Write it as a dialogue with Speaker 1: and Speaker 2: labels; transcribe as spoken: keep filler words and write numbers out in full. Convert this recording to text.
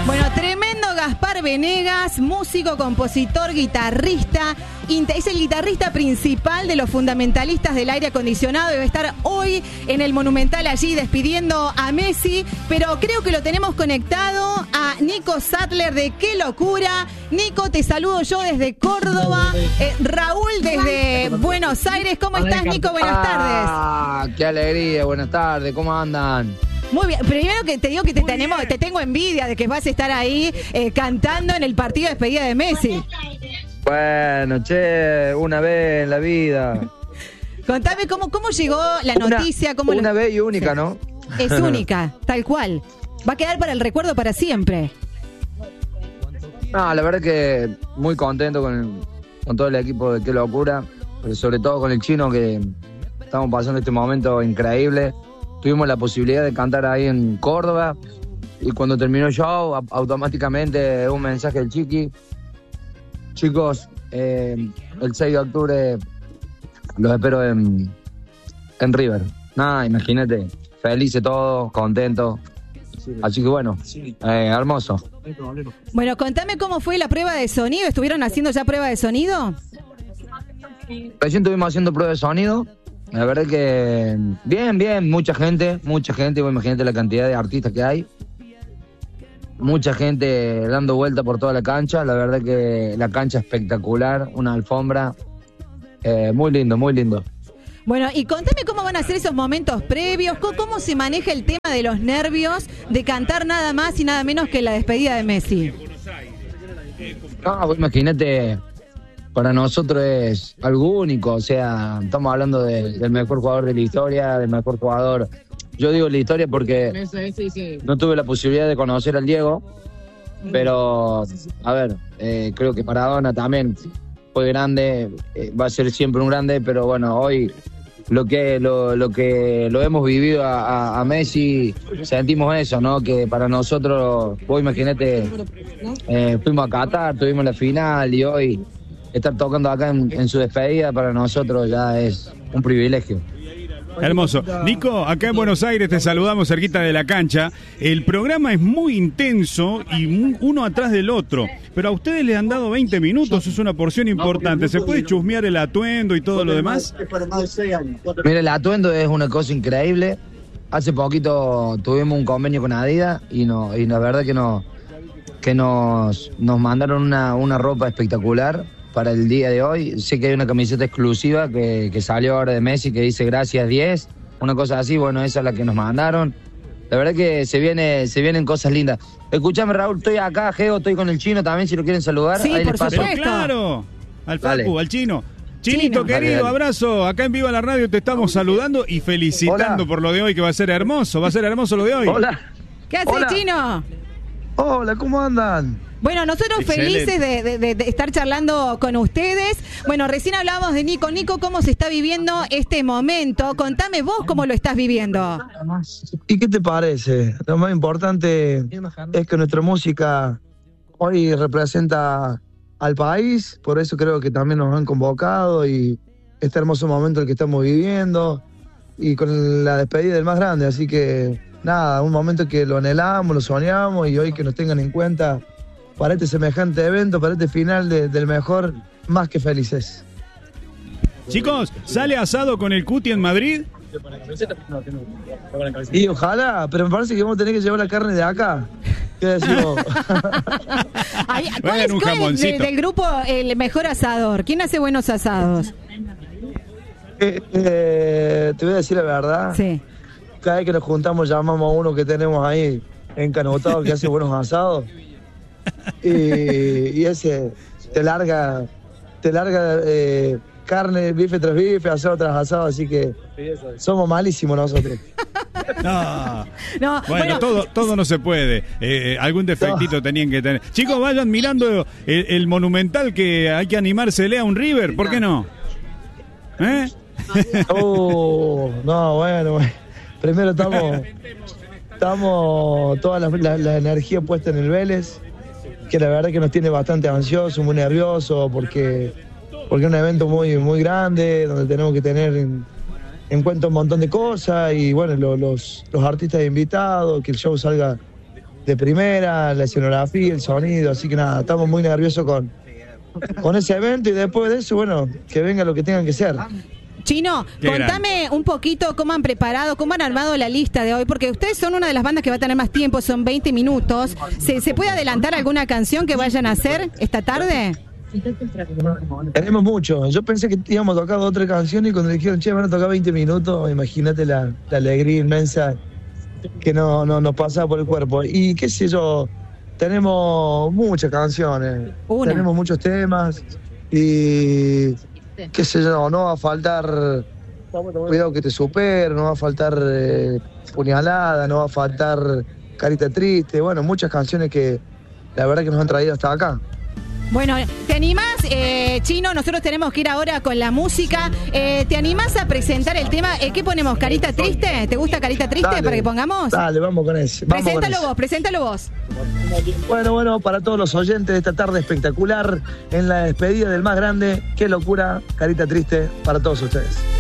Speaker 1: Bueno, tremendo Gaspar Venegas, músico, compositor, guitarrista. Es el guitarrista principal de los fundamentalistas del aire acondicionado y va a estar hoy en el Monumental allí despidiendo a Messi, pero creo que lo tenemos conectado a Nico Sattler de Qué Locura. Nico, te saludo yo desde Córdoba. Eh, Raúl desde Buenos Aires. ¿Cómo estás, Nico? Buenas tardes.
Speaker 2: Ah, qué alegría. Buenas tardes. ¿Cómo andan?
Speaker 1: Muy bien, primero que te digo que te, tenemos, te tengo envidia de que vas a estar ahí eh, cantando en el partido de despedida de Messi.
Speaker 2: Bueno, che, una vez en la vida.
Speaker 1: Contame cómo, cómo llegó la noticia. Cómo
Speaker 2: una
Speaker 1: lo...
Speaker 2: vez y única,
Speaker 1: sí.
Speaker 2: ¿no?
Speaker 1: Es única, tal cual. Va a quedar para el recuerdo para siempre.
Speaker 2: No, la verdad que muy contento con, el, con todo el equipo de Qué Locura, pero sobre todo con el Chino, que estamos pasando este momento increíble. Tuvimos la posibilidad de cantar ahí en Córdoba y cuando terminó el show, automáticamente un mensaje del Chiqui. Chicos, eh, el seis de octubre los espero en, en River. Nada, imagínate, felices todos, contentos. Así que bueno, eh, hermoso.
Speaker 1: Bueno, contame cómo fue la prueba de sonido. ¿Estuvieron haciendo ya prueba de sonido?
Speaker 2: Recién estuvimos haciendo prueba de sonido. La verdad que bien, bien, mucha gente, mucha gente, vos imagínate la cantidad de artistas que hay. Mucha gente dando vuelta por toda la cancha, la verdad que la cancha espectacular, una alfombra, eh, muy lindo, muy lindo.
Speaker 1: Bueno, y contame cómo van a ser esos momentos previos, cómo, cómo se maneja el tema de los nervios de cantar nada más y nada menos que la despedida de Messi.
Speaker 2: No, vos imagínate, para nosotros es algo único, o sea, estamos hablando de, del mejor jugador de la historia, del mejor jugador. Yo digo la historia porque no tuve la posibilidad de conocer al Diego, pero, a ver, eh, creo que Maradona también fue grande, eh, va a ser siempre un grande, pero bueno, hoy lo que lo, lo que lo hemos vivido a, a, a Messi, sentimos eso, ¿no? Que para nosotros, vos imagínate, eh, fuimos a Qatar, tuvimos la final y hoy estar tocando acá en, en su despedida para nosotros ya es un privilegio.
Speaker 3: Hermoso. Nico, acá en Buenos Aires te saludamos cerquita de la cancha. El programa es muy intenso y uno atrás del otro, pero a ustedes le han dado veinte minutos, es una porción importante. ¿Se puede chusmear el atuendo y todo lo demás?
Speaker 2: Mira, el atuendo es una cosa increíble. Hace poquito tuvimos un convenio con Adidas y no y la verdad que no que nos nos mandaron una, una ropa espectacular para el día de hoy. Sé que hay una camiseta exclusiva que, que salió ahora de Messi que dice gracias diez, una cosa así. Bueno, esa es la que nos mandaron. La verdad que se viene se vienen cosas lindas. Escuchame, Raúl, estoy acá, Geo, estoy con el Chino también, si lo quieren saludar.
Speaker 1: Sí,
Speaker 2: ahí
Speaker 1: por
Speaker 2: les paso.
Speaker 1: supuesto.
Speaker 3: Pero claro, al Facu,
Speaker 2: Dale.
Speaker 3: al Chino. Chinito,
Speaker 1: Chino.
Speaker 3: querido,
Speaker 2: Dale, dale.
Speaker 3: abrazo. Acá en Viva la Radio te estamos saludando y felicitando
Speaker 2: Hola.
Speaker 3: por lo de hoy, que va a ser hermoso. Va a ser hermoso lo de hoy.
Speaker 2: Hola.
Speaker 1: ¿Qué haces,
Speaker 2: Hola.
Speaker 1: Chino?
Speaker 2: Hola, ¿cómo andan?
Speaker 1: Bueno, nosotros
Speaker 3: Excelente.
Speaker 1: felices de, de, de, de estar charlando con ustedes. Bueno, recién hablábamos de Nico. Nico, ¿cómo se está viviendo este momento? Contame vos cómo lo estás viviendo.
Speaker 4: ¿Y qué te parece? Lo más importante es que nuestra música hoy representa al país, por eso creo que también nos han convocado y este hermoso momento el que estamos viviendo y con la despedida del más grande, así que nada, un momento que lo anhelamos, lo soñamos y hoy que nos tengan en cuenta para este semejante evento, para este final de, del mejor, más que felices.
Speaker 3: Chicos, ¿sale asado con el Cuti en Madrid?
Speaker 4: Y ojalá, pero me parece que vamos a tener que llevar la carne de acá. ¿Qué decís vos?
Speaker 1: Ay, ¿Cuál
Speaker 3: Bueno,
Speaker 1: es,
Speaker 3: un
Speaker 1: cuál es de-
Speaker 3: jamoncito.
Speaker 1: del grupo el mejor asador? ¿Quién hace buenos asados?
Speaker 4: Eh, eh, te voy a decir la verdad.
Speaker 1: Sí.
Speaker 4: Cada vez que nos juntamos llamamos a uno que tenemos ahí encanotado que hace buenos asados. Y, y ese te larga, te larga eh, carne, bife tras bife, asado tras asado, así que somos malísimos nosotros.
Speaker 3: No.
Speaker 1: No,
Speaker 3: Bueno,
Speaker 1: bueno,
Speaker 3: todo, todo no se puede. Eh, algún defectito tenían que tener. Chicos, vayan mirando el, el Monumental, que hay que animarse a un River. ¿Por qué no? ¿Eh?
Speaker 4: Oh, no, bueno, bueno. Primero estamos, estamos toda la, la, la energía puesta en el Vélez, que la verdad que nos tiene bastante ansiosos, muy nerviosos, porque, porque es un evento muy, muy grande, donde tenemos que tener en, en cuenta un montón de cosas, y bueno, lo, los, los artistas invitados, que el show salga de primera, la escenografía, el sonido, así que nada, estamos muy nerviosos con, con ese evento y después de eso, bueno, que venga lo que tengan que ser.
Speaker 1: Chino,
Speaker 3: Qué
Speaker 1: contame gran. un poquito cómo han preparado, cómo han armado la lista de hoy, porque ustedes son una de las bandas que va a tener más tiempo, son veinte minutos. ¿Se, ¿se puede adelantar alguna canción que vayan a hacer esta tarde?
Speaker 4: Tenemos mucho. Yo pensé que íbamos a tocar otra canción y cuando dijeron, che, van a tocar veinte minutos, imagínate la, la alegría inmensa que no, no nos pasa por el cuerpo. Y qué sé yo, tenemos muchas canciones,
Speaker 1: Una.
Speaker 4: tenemos muchos temas y qué sé yo, no va a faltar Cuidado que te supero, no va a faltar eh, Puñalada, no va a faltar Carita Triste, bueno, muchas canciones que la verdad que nos han traído hasta acá.
Speaker 1: Bueno, ¿te animás, eh, Chino? Nosotros tenemos que ir ahora con la música. Eh, ¿Te animás a presentar el tema? Eh, ¿Qué ponemos? ¿Carita Triste? ¿Te gusta Carita Triste
Speaker 4: Dale,
Speaker 1: para que pongamos?
Speaker 4: Dale, vamos con ese. Vamos
Speaker 1: Preséntalo
Speaker 4: con ese.
Speaker 1: vos, preséntalo vos.
Speaker 4: Bueno, bueno, para todos los oyentes de esta tarde espectacular, en la despedida del más grande, qué locura, Carita Triste para todos ustedes.